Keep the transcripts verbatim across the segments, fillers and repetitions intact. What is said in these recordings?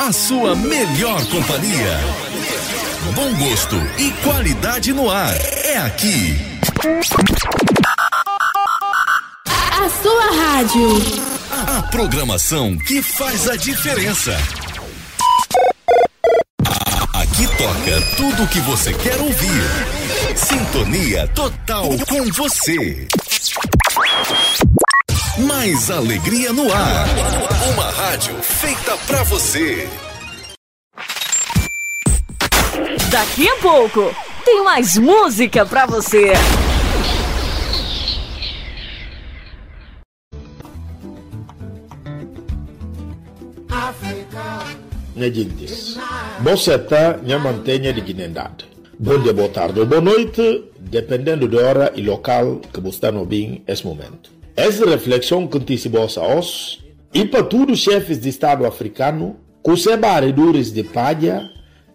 A sua melhor companhia. Bom gosto e qualidade no ar. É aqui. A sua rádio. A, a programação que faz a diferença. A, aqui toca tudo o que você quer ouvir. Sintonia total com você. Mais alegria no ar. Uma rádio feita pra você. Daqui a pouco tem mais música pra você. Minha gente, você está minha mantenha de dignidade. Bom dia, boa tarde ou boa noite, dependendo da hora e local que você está no bem nesse momento. Essa reflexão que te se bossa hoje e para todos os chefes de Estado africano que se barredores de palha,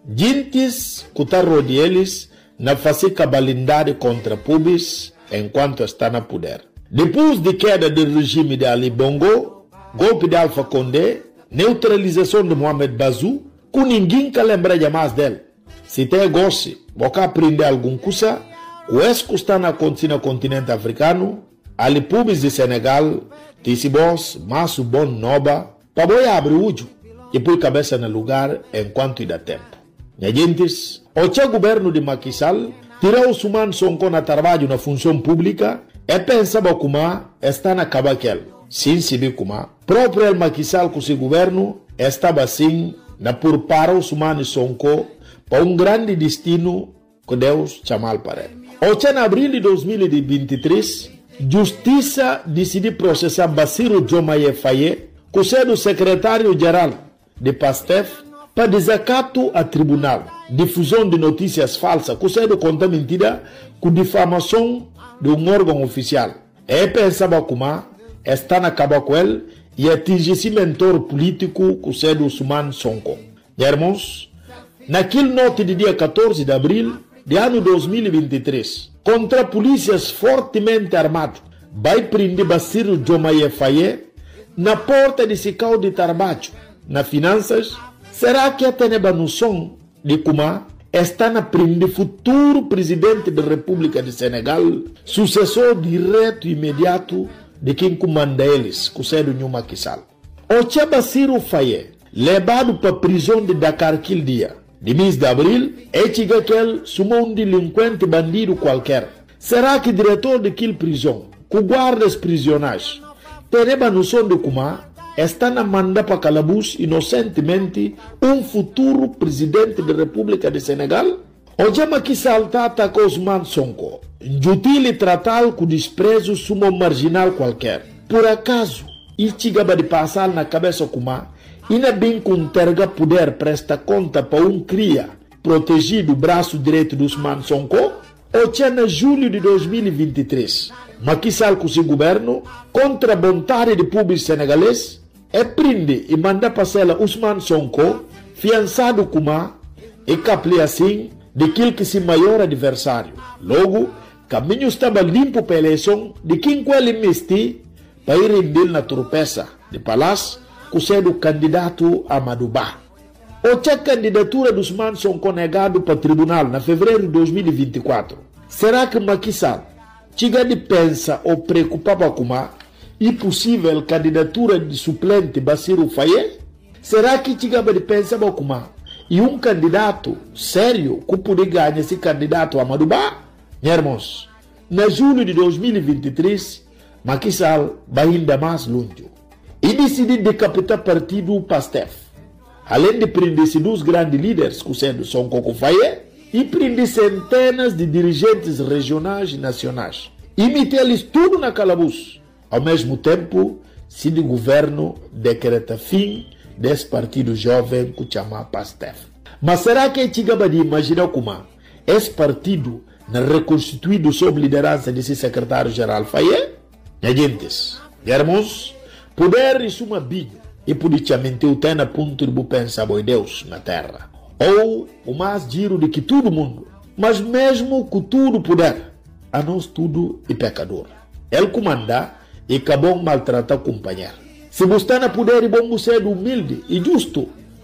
gentes que estão rodeados na fazer cabalindade contra pubis enquanto está na poder. Depois de queda do regime de Ali Bongo, golpe de Alpha Condé, neutralização de Mohamed Bazoum, que ninguém que lembra mais dele. Se tem gosto, você aprender alguma coisa, o esse que está acontecendo no continente africano, ali pubis de Senegal, Tissibos, Masso Bon Noba, para boi abrir o olho e pôr cabeça no lugar enquanto dá tempo. Minha gente, o governo de Macky Sall tirou os humanos Sonko na trabalho na função pública e pensava como está na cabaquel. Sim, se vê como próprio Macky Sall com seu governo estava assim na por para os humanos Sonko para um grande destino que Deus chamou para ele. O em abril de dois mil e vinte e três, Justiça decidiu processar Bassirou Diomaye Faye, que é o secretário-geral de PASTEF, para desacato a tribunal, difusão de notícias falsas, que é o conta mentira, com difamação de um órgão oficial. E pensava como está na caba com ele e atingir esse mentor político, que é o Ousmane Sonko. Irmãos, naquele noite de dia quatorze de abril de ano dois mil e vinte e três, contra polícias fortemente armados, vai prender Bassirou Diomaye Faye na porta de Sicau de Tarbacho, na finanças. Será que a teneba noção de como está na prender futuro presidente da República de Senegal, sucessor direto e imediato de quem comanda eles, que é o Macky Sall? O tia Bassirou Faye, levado para a prisão de Dakar aquele dia, de mês de abril, é que ele sumou um delinquente bandido qualquer. Será que o diretor daquela prisão, que guarda os prisioneiros, terá a noção de como está na manda para calabouço inocentemente um futuro presidente da República de Senegal? O Jama que salta atacou Ousmane Sonko, injutil tratá-lo com desprezo sumo marginal qualquer. Por acaso, e chegava de passar na cabeça como e não bem com terga poder prestar conta para um cria protegido o braço direito do Ousmane Sonko? O tinha em julho de dois mil e vinte e três, Macky Sall com seu governo, contra a vontade do povo senegalês, é prende e manda passar Ousmane Sonko, fiançado como e capli assim daquele que se maior adversário. Logo, caminho estava limpo para a eleição de quem ele mesti para ir render na tropeça de palácio, que é o candidato Amadou Ba. O tinha candidatura dos Ousmane Sonko negado para o tribunal na fevereiro de dois mil e vinte e quatro. Será que Macky Sall chega de pensa ou preocupava com a impossível candidatura de suplente Bassirou Faye? Será que chega de pensar com a e um candidato sério que poderia ganhar esse candidato Amadou Ba? Meus irmãos, na julho de dois mil e vinte e três, Macky Sall vai ainda mais longe e decidiu decapitar o partido PASTEF. Além de prender dois grandes líderes, que são Sonko Faye, e prender centenas de dirigentes regionais e nacionais. E meter-lhes tudo na calabouço. Ao mesmo tempo, se o governo decreta fim desse partido jovem que chama PASTEF. Mas será que é chegava de imaginar como esse partido não reconstituído sob liderança desse secretário-geral Faye? Minha gente, irmãos, poder isso uma biga e politicamente o tem a ponto de pensar em Deus na terra. Ou o mais giro de que todo mundo, mas mesmo com tudo poder, a nós tudo é pecador. Ele comanda e acabou maltratar o companheiro. Se você está na poder e bom você é humilde e justo,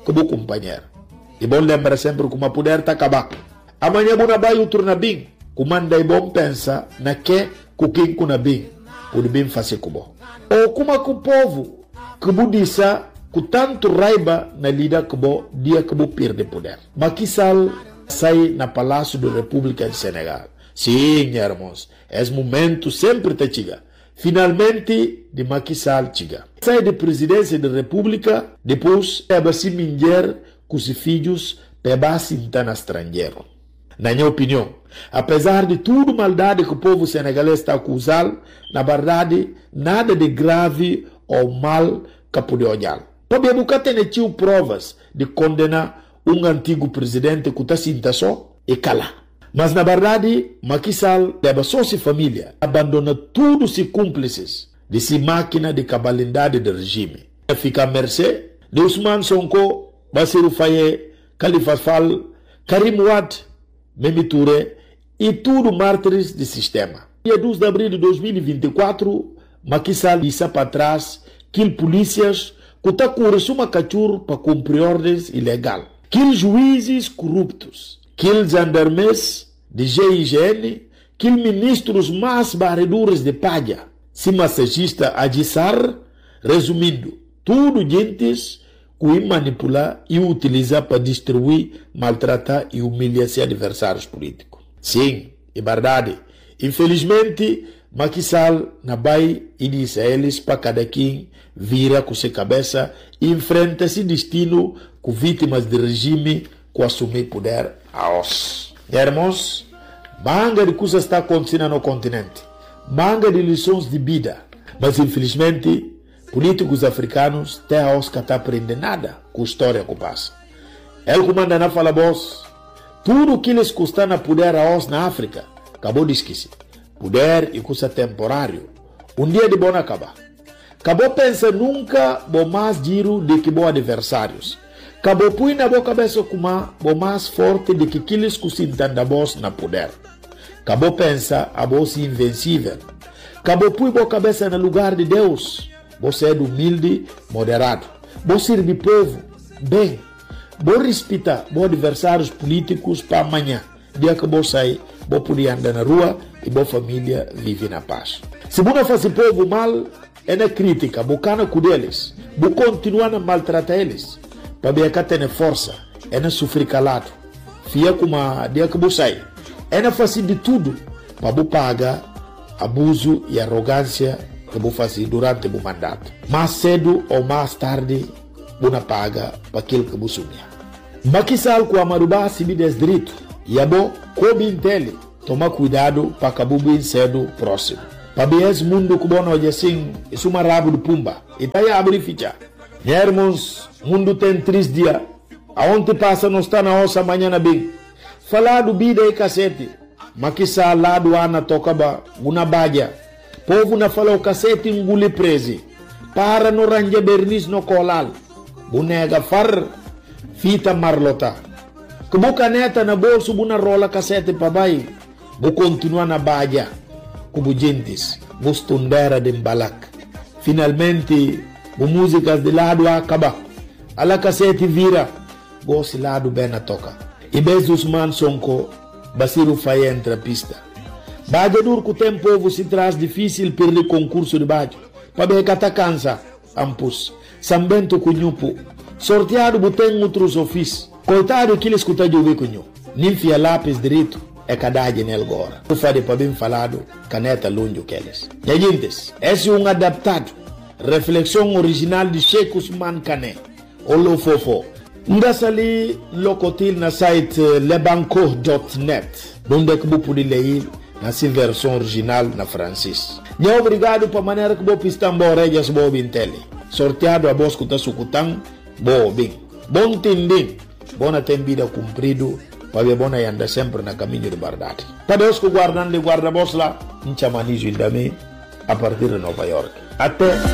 como companheiro. E bom lembra sempre que uma poder está acabando. Amanhã bom vai outro na bem. Comanda e bom pensa na que o quem com na bem pode bem fazer como. Ou como que o povo que budissa com tanto raiva na lida que bo dia que bo perde poder. Macky Sall sai na Palácio da República de Senegal. Sim, irmãos, esse momento sempre te chega. Finalmente, de Macky Sall chega. Sai da presidência da República, depois é se minger com os filhos para se na estrangeiro. Na minha opinião, apesar de tudo maldade que o povo senegalês está acusando, na verdade, nada de grave ou mal que pode olhar. Para nunca ter tido provas de condenar um antigo presidente que está sinta só e cala. Mas na verdade, Macky Sall leva só sua família, abandona todos os cúmplices de sua máquina de cabalidade do regime. Fica à mercê de Ousmane Sonko, Bassirou Faye, Khalifa Sall, Karim Wade, Mimi Touré e tudo mártires do sistema. Dia dois de abril de dois mil e vinte e quatro, Macky Sall disse para trás que polícias que estão com uma cachorro para cumprir ordens ilegais. Que juízes corruptos, que gendarmes de G I G N, que ministros mais barredores de palha, se massagista Adissar, resumindo, tudo gentes que manipular e utilizar para destruir, maltratar e humilhar seus adversários políticos. Sim, é verdade. Infelizmente, Macky Sall na vai e diz a eles para cada quem vira com sua cabeça e enfrenta esse destino com vítimas do regime que assumir poder a os. Irmãos, manga de coisas está acontecendo no continente, manga de lições de vida, mas infelizmente políticos africanos até a os que não aprendem nada com a história que passa. Ele comanda na fala boss, tudo que eles custam na poder a os na África, acabou de esquecer. Poder e custa temporário. Um dia de bom acabar. Acabou pensa nunca bom mais giro de que bom adversários. Acabou põe na boa cabeça como bom mais forte de que aqueles que se entendem boss na poder. Acabou pensa a boss invencível. Acabou põe boa cabeça no lugar de Deus. Você é humilde, moderado. Você serve povo, bem. Você respeita bons adversários políticos para amanhã. Dia que você sair, você poder andar na rua e boa família vive na paz. Se você faz povo mal, é na crítica, você com eles, você continua a maltratar eles, para ver que tem força, é na sofrer calado, fia como a dia que você sai, é na fazer de tudo, para você pagar abuso e arrogância que você faz durante o mandato. Mais cedo ou mais tarde, você paga para aquilo que você sonha. Macky Sall com a Marubá se me desdireito, e é bom, como entende, toma cuidado para acabar bem cedo próximo. Para ver esse mundo que bom hoje assim, isso é uma rabo de pumba. E tá aí a abrir ficha. Meus irmãos, o mundo tem três dias. Aonde passa não está na nossa manhã bem. Falar do vida e cacete. Macky Sall lá do Ana tocaba, uma badia. Povo na falou cacete engole preso. Para no ranja bernis no colal. Bonega far, fita marlota. Que boca neta na bolso, buna rola cacete para baixo. Vou continuar na badia, como gentes, vou estudar de balak. Finalmente, vou músicas de lado a acabar. A la cassete vira, vou se lado bem na toca. E bez Ousmane Sonko, Bassirou Faye entra a pista. Badia dur que o tempo se traz difícil perder concurso de badia. Para ver que cansa, ampus. Sambento cunhupo. Sorteado botem outros ofícios. Coitado que ele escuta de ouvir cunhu. Ninfia lápis direito. É cadade nele agora. O fade para bem falado, caneta longe que eles. E gente, esse é um adaptado. Reflexão original de Sheikh Ousmane Kane. Olo fofo. Ndassa ali locotil na site lebanco ponto net. Onde que você pode ler na sua versão original na francês. E obrigado para a maneira que você pista embora e as boas intele. Sorteado a voz que está sucutando, boa bem. Bom entender. Bona tem vida cumprido. Para ver bona e anda sempre na caminho de verdade. Para Deus que guardando de guarda-bos lá, em chamanizo também, a partir de Nova York. Até